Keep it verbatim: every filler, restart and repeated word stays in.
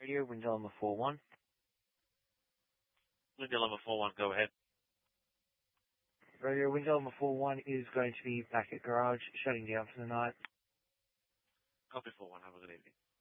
Radio Windhelmer four one. Windhelmer four one, go ahead. Radio Windhelmer four one is going to be back at garage, shutting down for the night. Copy four one, have a good evening.